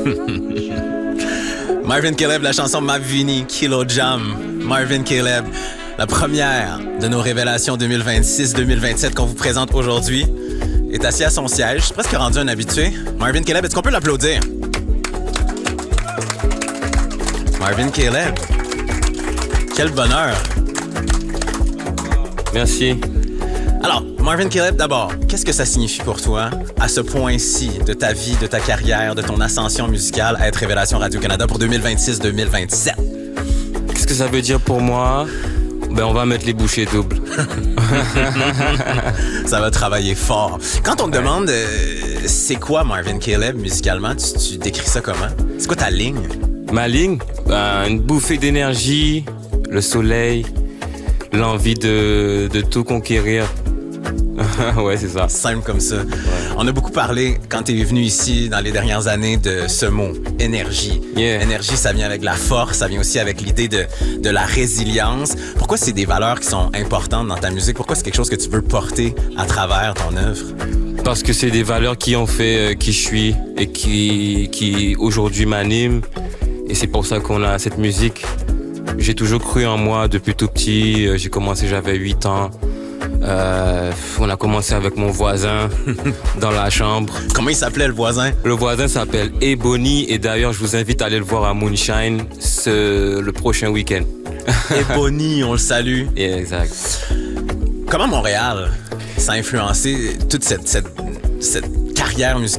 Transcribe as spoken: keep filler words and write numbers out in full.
Marvin Caleb, la chanson Mavini, Kilo Jam. Marvin Caleb, la première de nos révélations deux mille vingt-six deux mille vingt-sept qu'on vous présente aujourd'hui, est assis à son siège, presque rendu un habitué. Marvin Caleb, est-ce qu'on peut l'applaudir? Marvin Caleb, quel bonheur! Merci. Alors, Marvin Caleb, d'abord, qu'est-ce que ça signifie pour toi, à ce point-ci de ta vie, de ta carrière, de ton ascension musicale, à être Révélation Radio-Canada pour deux mille vingt-six deux mille vingt-sept? Qu'est-ce que ça veut dire pour moi? Ben, on va mettre les bouchées doubles. Ça va travailler fort. Quand on te demande euh, c'est quoi Marvin Caleb musicalement, tu, tu décris ça comment? C'est quoi ta ligne? Ma ligne? Ben, une bouffée d'énergie, le soleil, l'envie de, de tout conquérir. Ouais, c'est ça. Simple comme ça. Ouais. On a beaucoup parlé, quand tu es venu ici dans les dernières années, de ce mot, énergie. Yeah. Énergie, ça vient avec la force, ça vient aussi avec l'idée de, de la résilience. Pourquoi c'est des valeurs qui sont importantes dans ta musique? Pourquoi c'est quelque chose que tu veux porter à travers ton œuvre? Parce que c'est des valeurs qui ont fait euh, qui je suis et qui, qui aujourd'hui m'animent. Et c'est pour ça qu'on a cette musique. J'ai toujours cru en moi depuis tout petit. J'ai commencé, j'avais huit ans. Euh, on a commencé avec mon voisin dans la chambre. Comment il s'appelait le voisin? Le voisin s'appelle Ebony et d'ailleurs je vous invite à aller le voir à Moonshine ce, le prochain week-end. Ebony, on le salue. Yeah, exact. Comment Montréal, ça a influencé toute cette, cette, cette carrière musicale